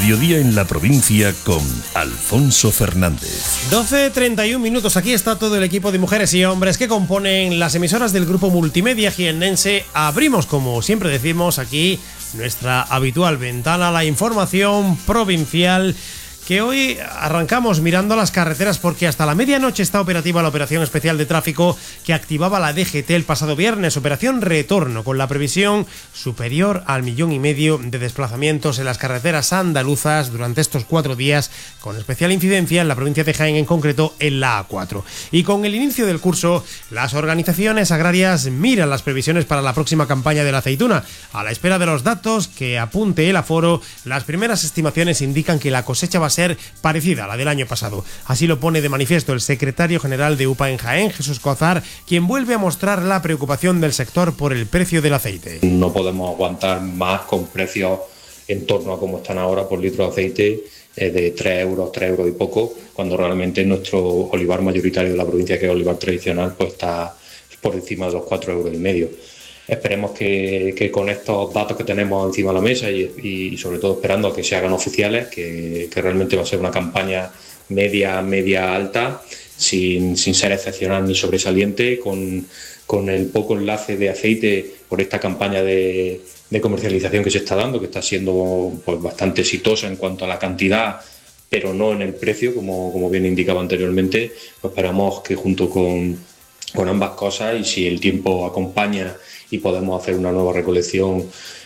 mediodía en la provincia con Alfonso Fernández. 12:31 minutos. Aquí está todo el equipo de mujeres y hombres que componen las emisoras del grupo multimedia jiennense. Abrimos, como siempre decimos aquí, nuestra habitual ventana a la información provincial, que hoy arrancamos mirando las carreteras porque hasta la medianoche está operativa la operación especial de tráfico que activaba la DGT el pasado viernes, operación retorno, con la previsión superior al 1,5 millones de desplazamientos en las carreteras andaluzas durante estos 4 días, con especial incidencia en la provincia de Jaén, en concreto en la A4. Y con el inicio del curso, las organizaciones agrarias miran las previsiones para la próxima campaña de la aceituna. A la espera de los datos que apunte el aforo, las primeras estimaciones indican que la cosecha va a ser parecida a la del año pasado. Así lo pone de manifiesto el secretario general de UPA en Jaén, Jesús Cozar, quien vuelve a mostrar la preocupación del sector por el precio del aceite. No podemos aguantar más con precios en torno a como están ahora por litro de aceite de 3 euros y poco, cuando realmente nuestro olivar mayoritario de la provincia, que es olivar tradicional, pues está por encima de los 4,5 euros. Esperemos que con estos datos que tenemos encima de la mesa y sobre todo esperando a que se hagan oficiales, que realmente va a ser una campaña media alta, sin ser excepcional ni sobresaliente, con el poco enlace de aceite por esta campaña de comercialización que se está dando, que está siendo pues bastante exitosa en cuanto a la cantidad, pero no en el precio, como bien indicaba anteriormente. Pues esperamos que junto con ambas cosas, y si el tiempo acompaña y podemos hacer una nueva recolección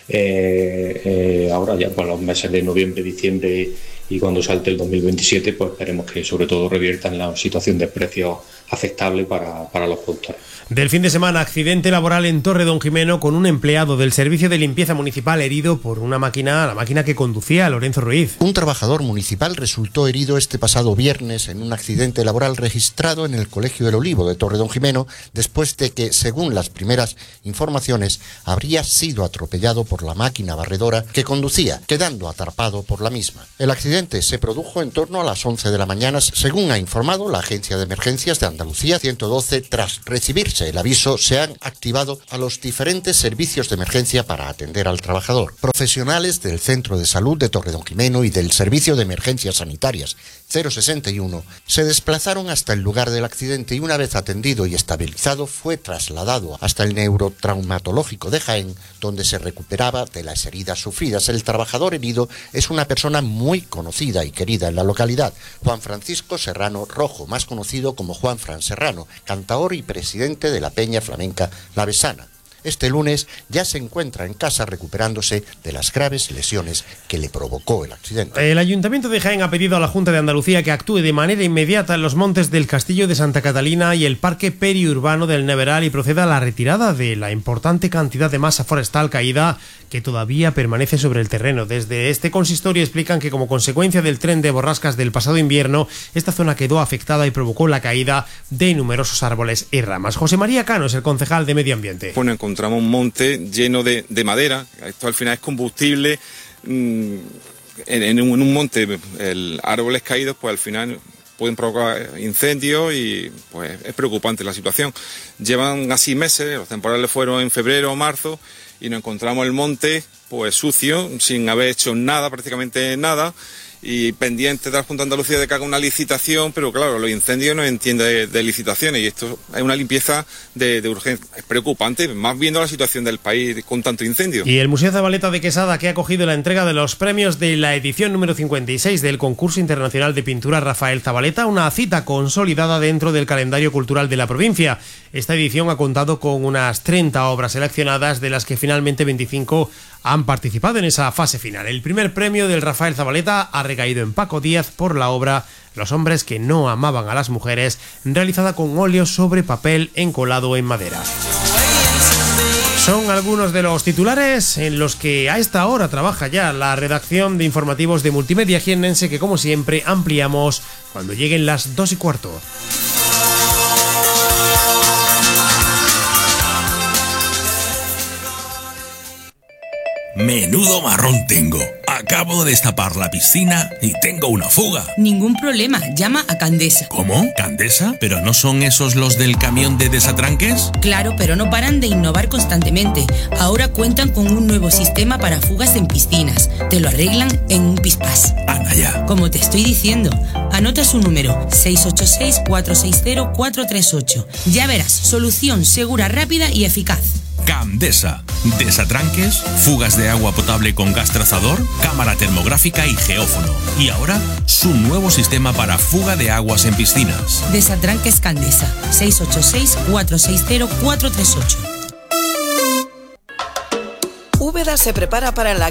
ahora ya por los meses de noviembre, diciembre y cuando salte el 2027, pues esperemos que sobre todo revierta en la situación de precios aceptable para los productores. Del fin de semana, accidente laboral en Torredonjimeno con un empleado del servicio de limpieza municipal herido por la máquina que conducía Lorenzo Ruiz. Un trabajador municipal resultó herido este pasado viernes en un accidente laboral registrado en el Colegio del Olivo de Torredonjimeno, después de que, según las primeras informaciones, habría sido atropellado por la máquina barredora que conducía, quedando atrapado por la misma. El accidente se produjo en torno a las 11 de la mañana, según ha informado la Agencia de Emergencias de Andalucía 112. Tras recibirse el aviso, se han activado a los diferentes servicios de emergencia para atender al trabajador. Profesionales del Centro de Salud de Torredonjimeno y del Servicio de Emergencias Sanitarias 061 se desplazaron hasta el lugar del accidente y, una vez atendido y estabilizado, fue trasladado hasta el neurotraumatológico de Jaén, donde se recuperaba de las heridas sufridas. El trabajador herido es una persona muy conocida y querida en la localidad, Juan Francisco Serrano Rojo, más conocido como Juan Fran Serrano, cantaor y presidente de la Peña Flamenca La Besana. Este lunes ya se encuentra en casa recuperándose de las graves lesiones que le provocó el accidente. El Ayuntamiento de Jaén ha pedido a la Junta de Andalucía que actúe de manera inmediata en los montes del Castillo de Santa Catalina y el Parque Periurbano del Neveral y proceda a la retirada de la importante cantidad de masa forestal caída que todavía permanece sobre el terreno. Desde este consistorio explican que, como consecuencia del tren de borrascas del pasado invierno, esta zona quedó afectada y provocó la caída de numerosos árboles y ramas. José María Cano es el concejal de Medio Ambiente. Encontramos un monte lleno de madera. Esto al final es combustible. En un monte, árboles caídos, pues al final pueden provocar incendios y pues es preocupante la situación. Llevan así meses, los temporales fueron en febrero o marzo, y nos encontramos el monte pues sucio, sin haber hecho nada, prácticamente nada, y pendiente de la Junta de Andalucía de que haga una licitación, pero claro, los incendios no entienden de licitaciones y esto es una limpieza de urgencia. Es preocupante, más viendo la situación del país con tanto incendio. Y el Museo Zabaleta de Quesada, que ha acogido la entrega de los premios de la edición número 56 del Concurso Internacional de Pintura Rafael Zabaleta, una cita consolidada dentro del calendario cultural de la provincia. Esta edición ha contado con unas 30 obras seleccionadas, de las que finalmente 25 han participado en esa fase final. El primer premio del Rafael Zabaleta ha recaído en Paco Díaz por la obra Los hombres que no amaban a las mujeres, realizada con óleo sobre papel encolado en madera. Son algunos de los titulares en los que a esta hora trabaja ya la redacción de informativos de Multimedia Jiennense, que como siempre ampliamos cuando lleguen las 2:15. Menudo marrón tengo. Acabo de destapar la piscina y tengo una fuga. Ningún problema, llama a Candesa. ¿Cómo? ¿Candesa? ¿Pero no son esos los del camión de desatranques? Claro, pero no paran de innovar constantemente. Ahora cuentan con un nuevo sistema para fugas en piscinas. Te lo arreglan en un pispás. Anda ya. Como te estoy diciendo, anota su número, 686-460-438. Ya verás, solución segura, rápida y eficaz. Candesa. Desatranques, fugas de agua potable con gas trazador, cámara termográfica y geófono. Y ahora, su nuevo sistema para fuga de aguas en piscinas. Desatranques Candesa, 686-460-438. Úbeda se prepara para la